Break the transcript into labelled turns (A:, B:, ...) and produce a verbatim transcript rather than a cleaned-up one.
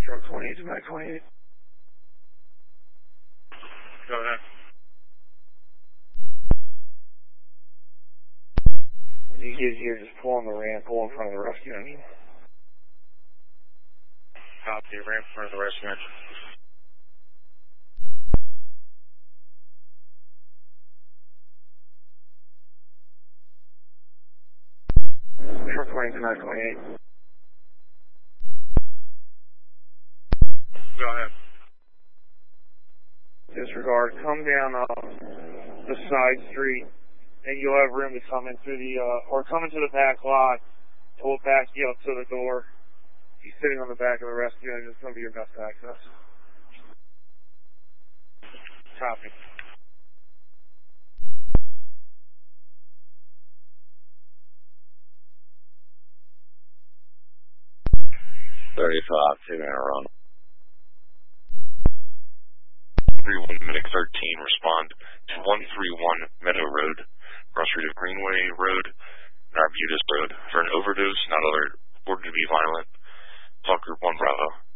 A: Truck twenty-eight to Mac twenty-eight.
B: Go ahead.
A: When you get here, just pull on the ramp, pull in front of the rescue engine.
B: Copy, ramp in front of the rescue engine.
A: Truck twenty-eight to Mac twenty-eight.
B: Go ahead.
A: Disregard. Come down uh, the side street, and you'll have room to come into the, uh, or come into the back lot. We'll back you up to the door. He's sitting on the back of the rescue engine. It's going to be your best access.
B: Copy.
C: thirty-five, two minute run.
D: three one Medic thirteen, respond to one three one Meadow Road, cross street of Greenway Road and Arbutus Road for an overdose, not alert, reported to be violent. Talk group one Bravo.